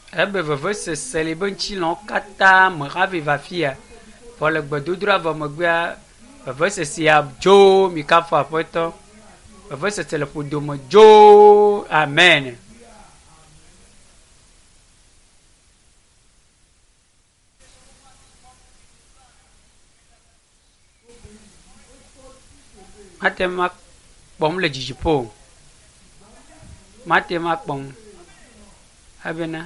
ebe veve seseli be ŋtsi lɔ katã me hafi va fia vɔ le gbedodoɖa vɔ megbea veve sesia dzo mi kafo aƒetɔ veve sese le ƒodome dzo amen. Mate ma kpɔm le dzidziƒo mate ma kpɔm abena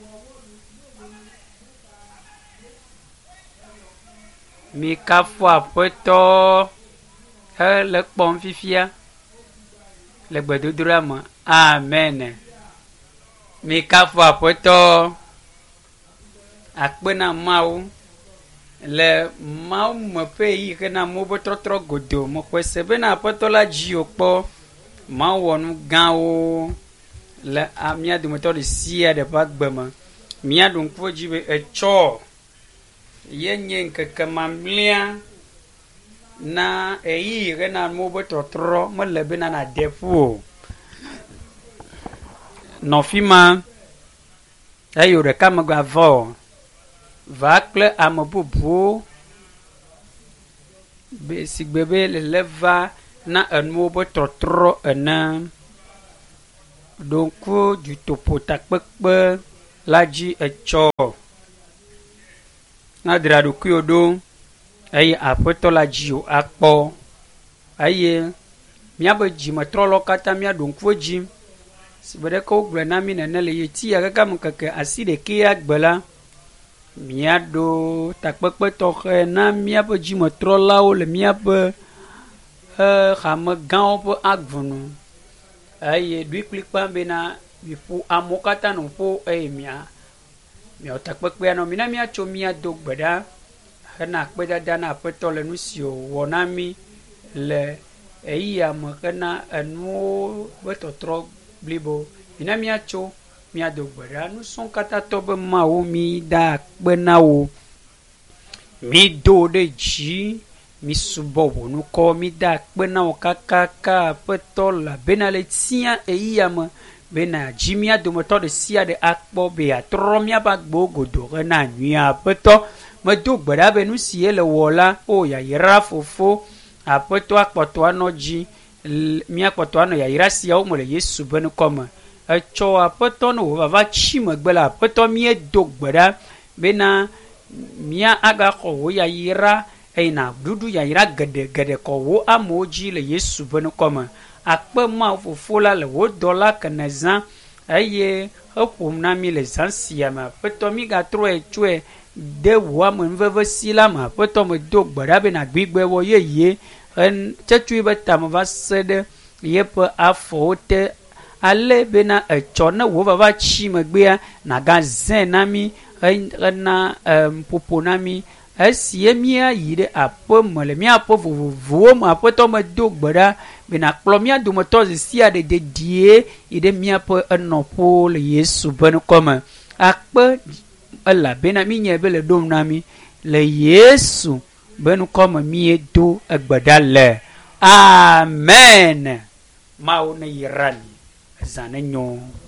mi kafo aƒetɔ hele kpɔm fifia le gbedodoɖa me amen. Mi kafo aƒetɔ akpena mawu le mawu me ƒe yi ke na mo be trɔtrɔ godo mo ƒe se bena aƒetɔ la dzi wòkpɔ mawu wɔ nu gãwo le mía dometɔ ɖe sia ɖe ƒe agbe me mía ɖo ŋku dzi be etsɔ ye nye ŋkeke mamlĩa na eyi ke na mo be trɔtrɔ mele bena na de ƒu o nɔ fi ma eye ɖeka megbe avɔ va kple ame bubuwo si gbe be le va na enuwo be trɔtrɔ ene ɖoŋku dutoƒo takpekpe la dzi etsɔ na dzra ɖokuiwo ɖo eye aƒetɔ la dzi wo akpɔ eye míabe dzimetrɔlawo katã míaɖo ŋku dzi si be ɖeke wogblɔ na mí nene le yeti ya kaka me keke asi ɖekɛ agbe la míaɖo takpekpe tɔxɛ na míaƒe dzimetrɔlawo le míaƒe hame gãwo ƒe agunu eye ɖoe kplikpa bena miƒo amewo katã nɔ ƒo eye miawɔ takpekpea nɔ mi na míatso míado gbe ɖa hena akpedada na aƒetɔ le nu si wòwɔ na mí le eyia me hena enuwo be tɔtrɔ blibo mina míatso míado gbe ɖa nusrɔ̃ katã tɔ be mawo mi da akpe na wo mi do ɖe dzi mi subɔ wò nukɔ mi da akpe na wo kakaka aƒetɔ labena le tia eyia me bena dzi mía dometɔ ɖe sia ɖe akpɔ be atrɔ míaƒe agbewo godo hena nyuia aƒetɔ medo gbe ɖa be nu si ye le wɔ la o yayra fofo aƒetɔ akpɔtɔ anɔ dzi míakpɔtɔ anɔ yayra siawo me le Yesu be nukɔ me etsɔ aƒetɔ ne wò vava tsi megbe le aƒetɔ míedo gbe ɖa bena mía agaxɔ wò yayra eye na ɖuɖu yayra geɖe geɖe kɔ wò amewo dzi le Yesu be nukɔ me akpe mawo fofo la le wò dɔla kene zã eye eƒom na mi le zã sia me aƒetɔ mi gatrɔe tsɔe de wò ame nuveve si la me aƒetɔ me do gbe ɖa bena gbigbe wɔ yeye tsetsoe be tame va se ɖe yeƒe afɔwo te ale bena etsɔ ne wò vava tsi megbea nagazẽ na mi hena ƒoƒo na mi esi mía yi ɖe aƒe me le míaƒe vovovowo me aƒetɔ me do gbe ɖa bena kplɔ mía dometɔ zi sia ɖe dedie yi ɖe míaƒe enɔƒo le Yesu be nukɔ me akpe elabena mi nye be le ɖom na mi le Yesu be nukɔ me miedo egbe ɖa le amen. Mawo ne yra mi zã ne nyo.